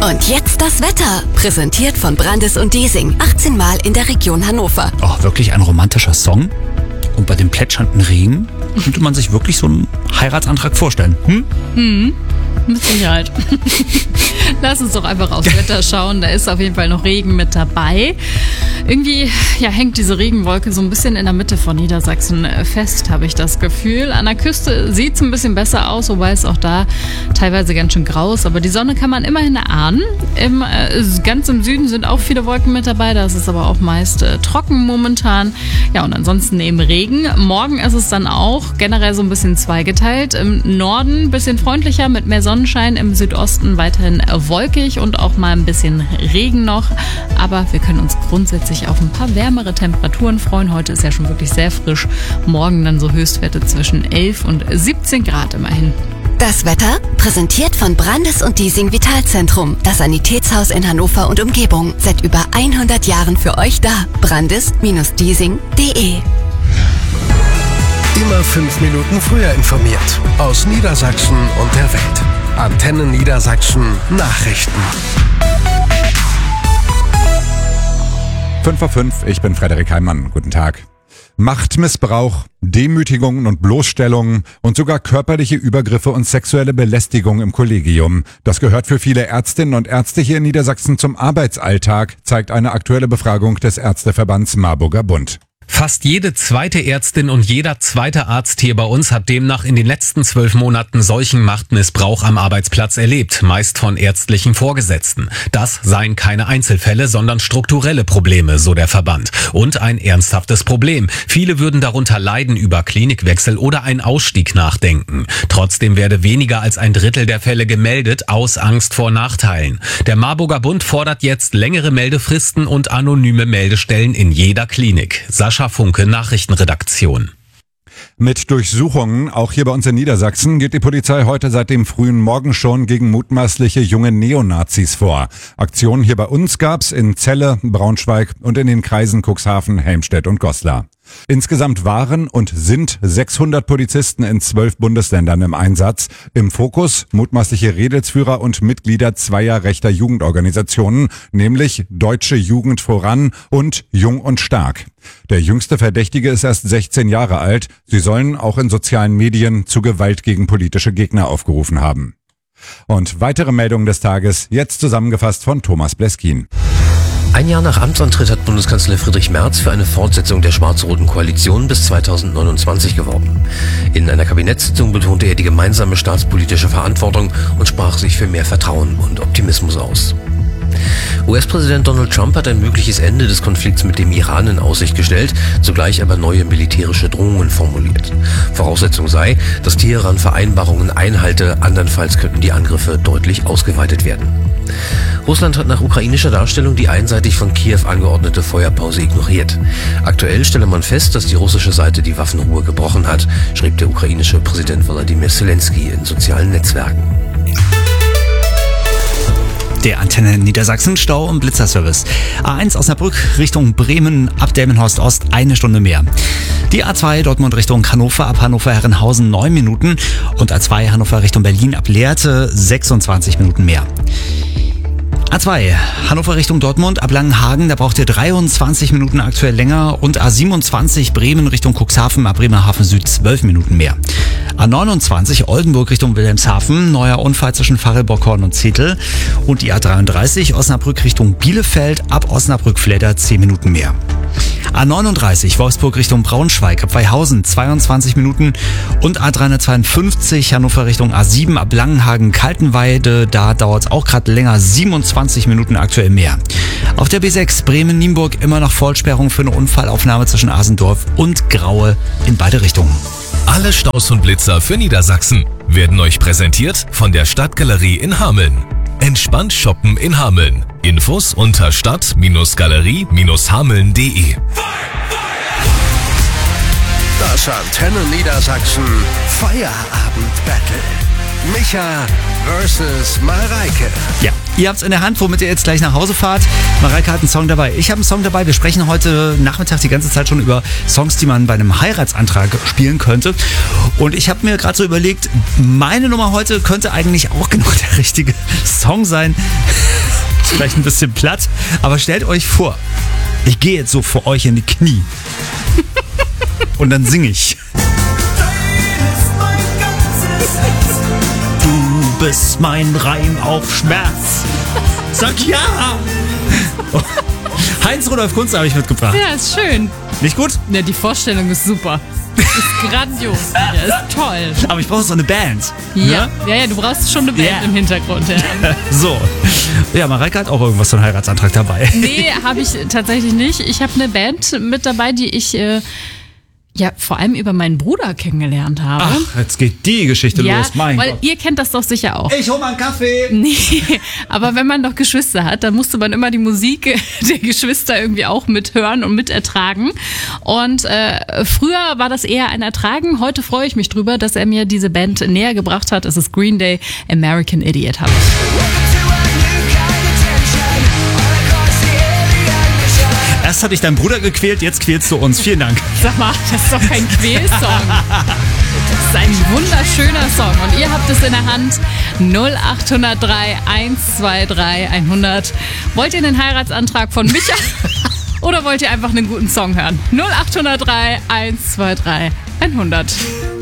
Und jetzt das Wetter. Präsentiert von Brandes und Diesing. 18 Mal in der Region Hannover. Oh, wirklich ein romantischer Song. Und bei dem plätschernden Regen könnte man sich wirklich so einen Heiratsantrag vorstellen. Mit Sicherheit. Lass uns doch einfach aufs Wetter schauen. Da ist auf jeden Fall noch Regen mit dabei. Irgendwie hängt diese Regenwolke so ein bisschen in der Mitte von Niedersachsen fest, habe ich das Gefühl. An der Küste sieht es ein bisschen besser aus, wobei es auch da teilweise ganz schön grau ist. Aber die Sonne kann man immerhin erahnen. Ganz im Süden sind auch viele Wolken mit dabei. Da ist es aber auch meist trocken momentan. Ja, und ansonsten eben Regen. Morgen ist es dann auch generell so ein bisschen zweigeteilt. Im Norden ein bisschen freundlicher mit mehr Sonnenschein. Im Südosten weiterhin wolkig und auch mal ein bisschen Regen noch. Aber wir können uns grundsätzlich auf ein paar wärmere Temperaturen freuen. Heute ist ja schon wirklich sehr frisch. Morgen dann so Höchstwerte zwischen 11 und 17 Grad immerhin. Das Wetter präsentiert von Brandes und Diesing Vitalzentrum. Das Sanitätshaus in Hannover und Umgebung. Seit über 100 Jahren für euch da. brandes-diesing.de. Immer 5 Minuten früher informiert. Aus Niedersachsen und der Welt. Antenne Niedersachsen Nachrichten. 5:05, ich bin Frederik Heimann. Guten Tag. Machtmissbrauch, Demütigungen und Bloßstellungen und sogar körperliche Übergriffe und sexuelle Belästigung im Kollegium. Das gehört für viele Ärztinnen und Ärzte hier in Niedersachsen zum Arbeitsalltag, zeigt eine aktuelle Befragung des Ärzteverbands Marburger Bund. Fast jede zweite Ärztin und jeder zweite Arzt hier bei uns hat demnach in den letzten 12 Monaten solchen Machtmissbrauch am Arbeitsplatz erlebt, meist von ärztlichen Vorgesetzten. Das seien keine Einzelfälle, sondern strukturelle Probleme, so der Verband. Und ein ernsthaftes Problem. Viele würden darunter leiden, über Klinikwechsel oder einen Ausstieg nachdenken. Trotzdem werde weniger als ein Drittel der Fälle gemeldet, aus Angst vor Nachteilen. Der Marburger Bund fordert jetzt längere Meldefristen und anonyme Meldestellen in jeder Klinik. Sascha Funke, Nachrichtenredaktion. Mit Durchsuchungen, auch hier bei uns in Niedersachsen, geht die Polizei heute seit dem frühen Morgen schon gegen mutmaßliche junge Neonazis vor. Aktionen hier bei uns gab's in Celle, Braunschweig und in den Kreisen Cuxhaven, Helmstedt und Goslar. Insgesamt waren und sind 600 Polizisten in 12 Bundesländern im Einsatz. Im Fokus mutmaßliche Redelsführer und Mitglieder zweier rechter Jugendorganisationen, nämlich Deutsche Jugend voran und Jung und Stark. Der jüngste Verdächtige ist erst 16 Jahre alt. Sie sollen auch in sozialen Medien zu Gewalt gegen politische Gegner aufgerufen haben. Und weitere Meldungen des Tages, jetzt zusammengefasst von Thomas Bleskin. Ein Jahr nach Amtsantritt hat Bundeskanzler Friedrich Merz für eine Fortsetzung der schwarz-roten Koalition bis 2029 geworben. In einer Kabinettssitzung betonte er die gemeinsame staatspolitische Verantwortung und sprach sich für mehr Vertrauen und Optimismus aus. US-Präsident Donald Trump hat ein mögliches Ende des Konflikts mit dem Iran in Aussicht gestellt, zugleich aber neue militärische Drohungen formuliert. Voraussetzung sei, dass Teheran Vereinbarungen einhalte, andernfalls könnten die Angriffe deutlich ausgeweitet werden. Russland hat nach ukrainischer Darstellung die einseitig von Kiew angeordnete Feuerpause ignoriert. Aktuell stelle man fest, dass die russische Seite die Waffenruhe gebrochen hat, schrieb der ukrainische Präsident Wladimir Zelensky in sozialen Netzwerken. Der Antenne Niedersachsen Stau- und Blitzerservice. A1 Osnabrück Richtung Bremen ab Delmenhorst Ost 1 Stunde mehr. Die A2 Dortmund Richtung Hannover ab Hannover-Herrenhausen 9 Minuten und A2 Hannover Richtung Berlin ab Lehrte 26 Minuten mehr. A2 Hannover Richtung Dortmund ab Langenhagen, da braucht ihr 23 Minuten aktuell länger und A27 Bremen Richtung Cuxhaven ab Bremerhaven Süd 12 Minuten mehr. A29 Oldenburg Richtung Wilhelmshaven, neuer Unfall zwischen Farrell-Bockhorn und Zetel und die A33 Osnabrück Richtung Bielefeld ab Osnabrück-Fleder 10 Minuten mehr. A39 Wolfsburg Richtung Braunschweig ab Weihausen 22 Minuten und A352 Hannover Richtung A7 ab Langenhagen-Kaltenweide, da dauert es auch gerade länger, 27 Minuten aktuell mehr. Auf der B6 Bremen-Nienburg immer noch Vollsperrung für eine Unfallaufnahme zwischen Asendorf und Graue in beide Richtungen. Alle Staus und Blitzer für Niedersachsen werden euch präsentiert von der Stadtgalerie in Hameln. Entspannt shoppen in Hameln. Infos unter stadt-galerie-hameln.de. Das Antenne Niedersachsen Feierabend-Battle. Micha versus Mareike. Ja, ihr habt's in der Hand, womit ihr jetzt gleich nach Hause fahrt. Mareike hat einen Song dabei. Ich habe einen Song dabei. Wir sprechen heute Nachmittag die ganze Zeit schon über Songs, die man bei einem Heiratsantrag spielen könnte. Und ich habe mir gerade so überlegt, meine Nummer heute könnte eigentlich auch genau der richtige Song sein. Ist vielleicht ein bisschen platt, aber stellt euch vor, ich gehe jetzt so vor euch in die Knie. Und dann singe ich. Du bist mein Reim auf Schmerz. Sag ja! Heinz-Rudolf Kunze habe ich mitgebracht. Ja, ist schön. Nicht gut? Ja, die Vorstellung ist super. Ist grandios. Ja, ist toll. Aber ich brauche so eine Band. Ja, Ne? ja, du brauchst schon eine Band im Hintergrund. Ja. So. Ja, Mareike hat auch irgendwas für einen Heiratsantrag dabei. Nee, habe ich tatsächlich nicht. Ich habe eine Band mit dabei, die ich vor allem über meinen Bruder kennengelernt habe. Ach, jetzt geht die Geschichte los. Mein weil Gott. ihr kennt das doch sicher auch. Ich hol mal einen Kaffee. Nee, aber wenn man doch Geschwister hat, dann musste man immer die Musik der Geschwister irgendwie auch mithören und mitertragen. Und früher war das eher ein Ertragen. Heute freue ich mich drüber, dass er mir diese Band näher gebracht hat. Es ist Green Day, American Idiot habe ich. Erst hatte ich deinen Bruder gequält, jetzt quälst du uns. Vielen Dank. Sag mal, das ist doch kein Quälsong. Das ist ein wunderschöner Song und ihr habt es in der Hand. 0803 123 100. Wollt ihr einen Heiratsantrag von Micha oder wollt ihr einfach einen guten Song hören? 0803 123 100.